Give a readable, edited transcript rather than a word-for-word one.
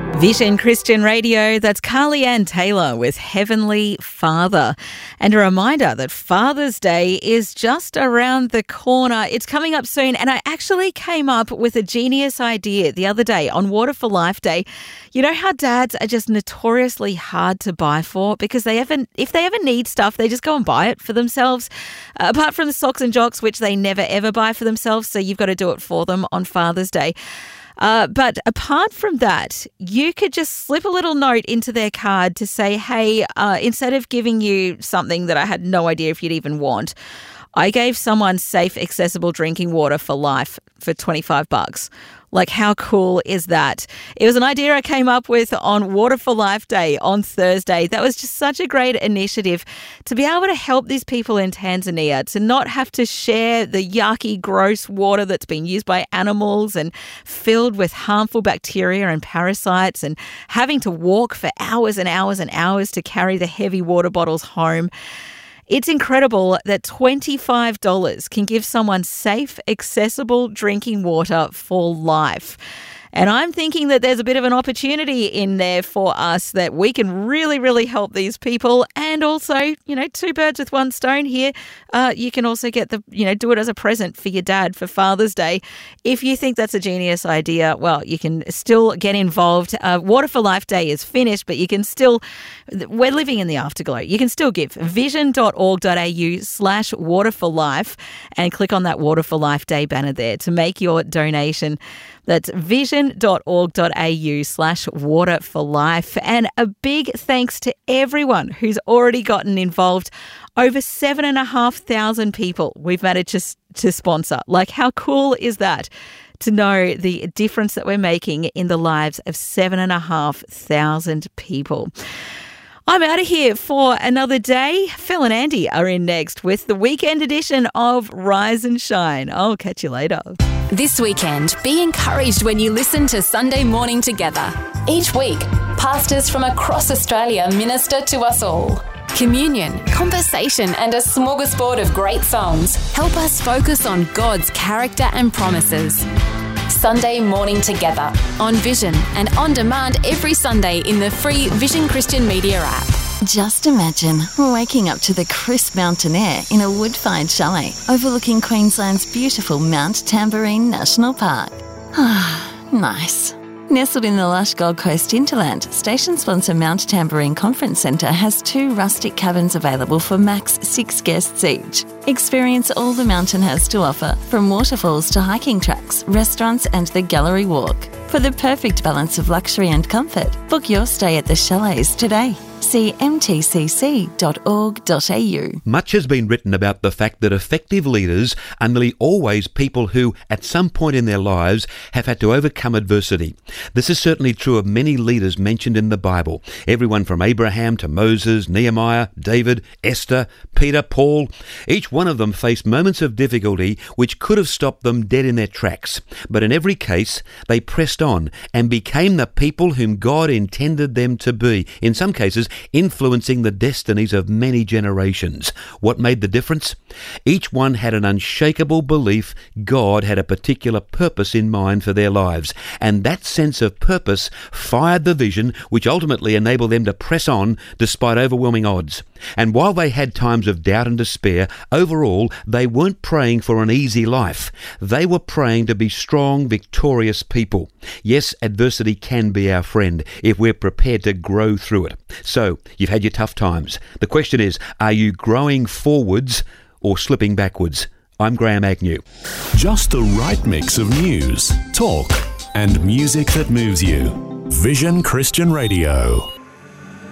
Vision Christian Radio, that's Carly Ann Taylor with Heavenly Father. And a reminder that Father's Day is just around the corner. It's coming up soon. And I actually came up with a genius idea the other day on Water for Life Day. You know how dads are just notoriously hard to buy for because if they ever need stuff, they just go and buy it for themselves. Apart from the socks and jocks, which they never ever buy for themselves. So you've got to do it for them on Father's Day. But apart from that, you could just slip a little note into their card to say, hey, instead of giving you something that I had no idea if you'd even want, I gave someone safe, accessible drinking water for life for $25. Like, how cool is that? It was an idea I came up with on Water for Life Day on Thursday. That was just such a great initiative to be able to help these people in Tanzania to not have to share the yucky, gross water that's been used by animals and filled with harmful bacteria and parasites and having to walk for hours and hours and hours to carry the heavy water bottles home. It's incredible that $25 can give someone safe, accessible drinking water for life. And I'm thinking that there's a bit of an opportunity in there for us that we can really, really help these people. And also, two birds with one stone here. You can also get do it as a present for your dad for Father's Day. If you think that's a genius idea, well, you can still get involved. Water for Life Day is finished, but you can still, we're living in the afterglow. You can still give vision.org.au/waterforlife and click on that Water for Life Day banner there to make your donation. That's vision.org.au/waterforlife. And a big thanks to everyone who's already gotten involved. Over 7,500 people we've managed to sponsor. Like, how cool is that? To know the difference that we're making in the lives of 7,500 people. I'm out of here for another day. Phil and Andy are in next with the weekend edition of Rise and Shine. I'll catch you later. This weekend, be encouraged when you listen to Sunday Morning Together. Each week, pastors from across Australia minister to us all. Communion, conversation and a smorgasbord of great songs help us focus on God's character and promises. Sunday Morning Together on Vision and on demand every Sunday in the free Vision Christian Media app. Just imagine waking up to the crisp mountain air in a wood-fired chalet overlooking Queensland's beautiful Mount Tamborine National Park. Ah, nice. Nestled in the lush Gold Coast hinterland, station sponsor Mount Tamborine Conference Centre has 2 rustic cabins available for max 6 guests each. Experience all the mountain has to offer, from waterfalls to hiking tracks, restaurants and the gallery walk. For the perfect balance of luxury and comfort, book your stay at the chalets today. See mtcc.org.au. Much has been written about the fact that effective leaders are nearly always people who, at some point in their lives, have had to overcome adversity. This is certainly true of many leaders mentioned in the Bible. Everyone from Abraham to Moses, Nehemiah, David, Esther, Peter, Paul. Each one of them faced moments of difficulty which could have stopped them dead in their tracks. But in every case, they pressed on and became the people whom God intended them to be. In some cases, influencing the destinies of many generations. What made the difference? Each one had an unshakable belief God had a particular purpose in mind for their lives, and that sense of purpose fired the vision which ultimately enabled them to press on despite overwhelming odds. And while they had times of doubt and despair, overall they weren't praying for an easy life. They were praying to be strong, victorious people. Yes, adversity can be our friend if we're prepared to grow through it. So, you've had your tough times. The question is, are you growing forwards or slipping backwards? I'm Graham Agnew. Just the right mix of news, talk, and music that moves you. Vision Christian Radio.